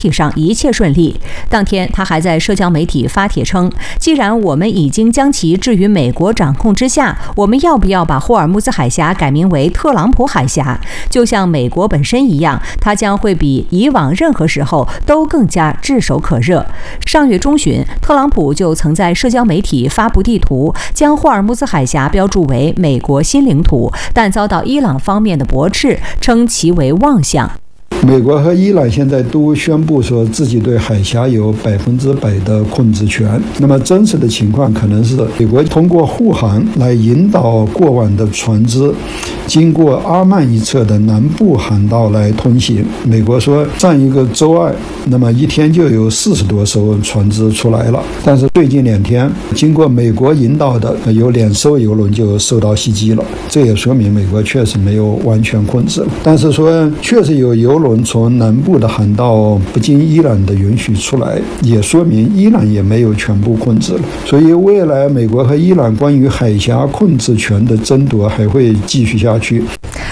体上一切顺利。当天，他还在社交媒体发帖称，既然我们已经将其置于美国掌控之下，我们要不要把霍尔木兹海峡改名为特朗普海峡？就像美国本身一样，它将会比以往任何时候都更加炙手可热。上月中旬，特朗普就曾在社交媒体发布地图，将霍尔木兹海峡标注为美国新领土，但遭到伊朗方面的驳斥，称其为妄想。 美国和伊朗现在都宣布说自己对海峡有100%的控制权。那么真实的情况可能是美国通过护航来引导过往的船只经过阿曼一侧的南部航道来通行。美国说上一个周二，那么一天就有40多艘船只出来了。但是最近2天，经过美国引导的有2艘油轮就受到袭击了。这也说明美国确实没有完全控制。但是说确实有油轮从南部的航道不经伊朗的允许出来，也说明伊朗也没有全部控制了。所以未来美国和伊朗关于海峡控制权的争夺还会继续下去。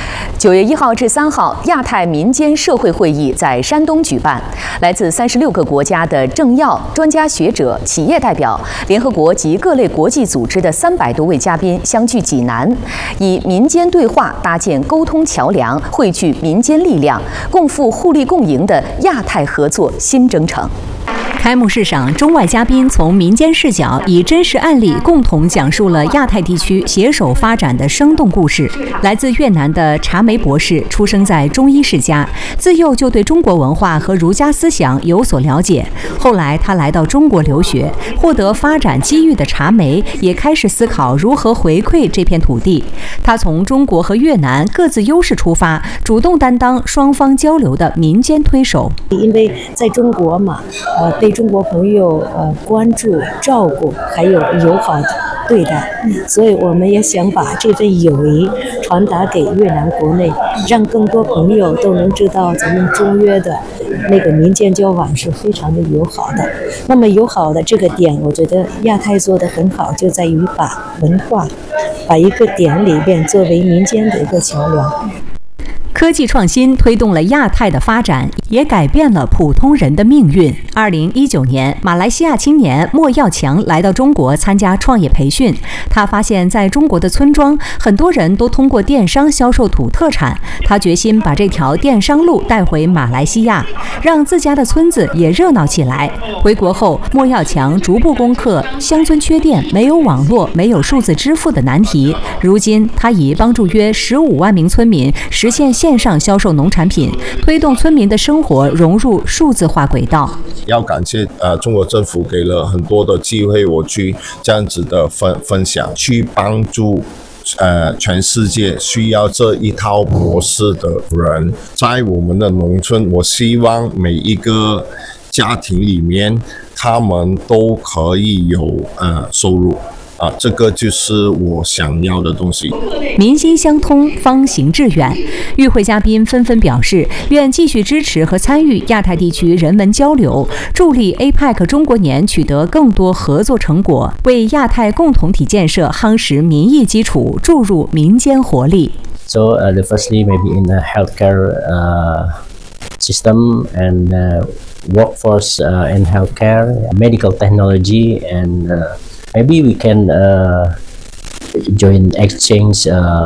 9月1号至3号，亚太民间社会会议在山东举办，来自36个国家的政要、专家学者、企业代表、联合国及各类国际组织的300多位嘉宾相聚济南，以民间对话搭建沟通桥梁，汇聚民间力量，共赴互利共赢的亚太合作新征程。 开幕式上，中外嘉宾从民间视角以真实案例共同讲述了亚太地区携手发展的生动故事。来自越南的查梅博士出生在中医世家，自幼就对中国文化和儒家思想有所了解。后来他来到中国留学，获得发展机遇的查梅也开始思考如何回馈这片土地。他从中国和越南各自优势出发，主动担当双方交流的民间推手。 因为在中国嘛，被中国朋友关注、照顾，还有友好对待，所以我们也想把这份友谊传达给越南国内，让更多朋友都能知道咱们中越的那个民间交往是非常的友好的。那么友好的这个点，我觉得亚太做得很好，就在于把文化，把一个点里边作为民间的一个桥梁。 科技创新推动了亚太的发展，也改变了普通人的命运。2019年，马来西亚青年莫耀强来到中国参加创业培训。他发现，在中国的村庄，很多人都通过电商销售土特产。他决心把这条电商路带回马来西亚，让自家的村子也热闹起来。回国后，莫耀强逐步攻克乡村缺电、没有网络、没有数字支付的难题。如今，他已帮助约15万名村民实现线上销售农产品，推动村民的生活融入数字化轨道。 要感谢中国政府给了很多的机会，我去这样子的分享，去帮助全世界需要这一套模式的人。在我们的农村，我希望每一个家庭里面，他们都可以有收入。这个就是我想要的东西。 民心相通，方行致远。与会嘉宾纷纷表示，愿继续支持和参与亚太地区人文交流，助力 APEC 中国年取得更多合作成果，为亚太共同体建设夯实民意基础，注入民间活力。 So the firstly maybe in the healthcare system and workforce in healthcare, medical technology and maybe we can join exchange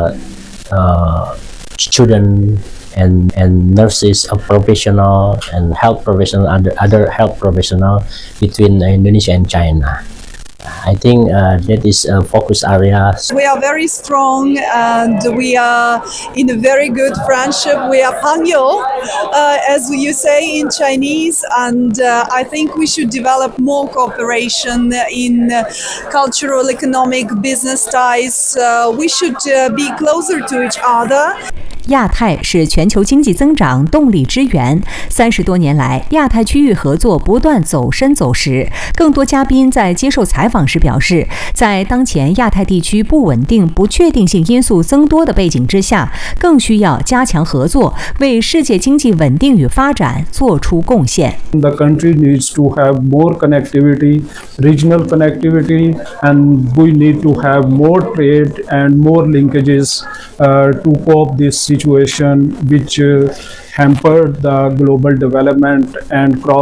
student and nurses, professional and health professional, other health professional between Indonesia and China. I think that is a focus area. We are very strong and we are in a very good friendship. We are 朋友, as you say in Chinese, and I think we should develop more cooperation in cultural, economic, business ties. We should be closer to each other. 亚太是全球经济增长动力之源。30多年来，亚太区域合作不断走深走实。更多嘉宾在接受采访时表示，在当前亚太地区不稳定、不确定性因素增多的背景之下，更需要加强合作，为世界经济稳定与发展做出贡献。 The country needs to have more connectivity, regional connectivity, and we need to have more trade and more linkages to cope this situation which hampered the global development and cross